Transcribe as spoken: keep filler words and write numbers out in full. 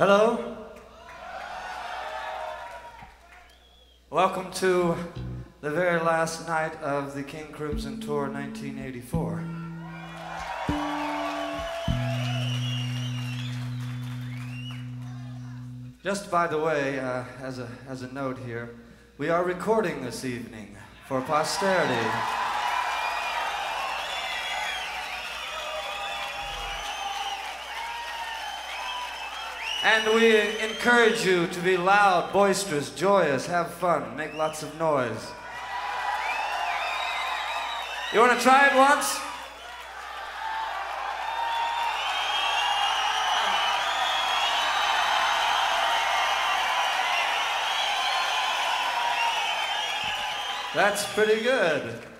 Hello. Welcome to the very last night of the King Crimson Tour nineteen eighty-four. Just by the way, uh, as a, as a note here, we are recording this evening for posterity. And we encourage you to be loud, boisterous, joyous, have fun, make lots of noise. You want to try it once? That's pretty good.